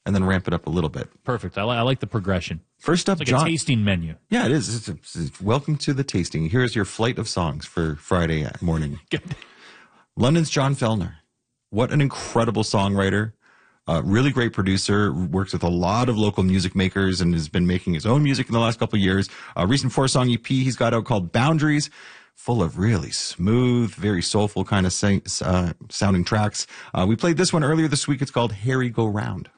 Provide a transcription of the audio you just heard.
and then ramp it up a little bit. Perfect. I like the progression. First up, It's like John. a tasting menu. Yeah, it is. Welcome to the tasting. Here's your flight of songs for Friday morning. London's John Fellner. What an incredible songwriter. Really great producer, works with a lot of local music makers and has been making his own music in the last couple of years. A recent 4-song EP he's got out called Boundaries, full of really smooth, very soulful kind of sounding tracks. We played this one earlier this week. It's called Harry Go Round.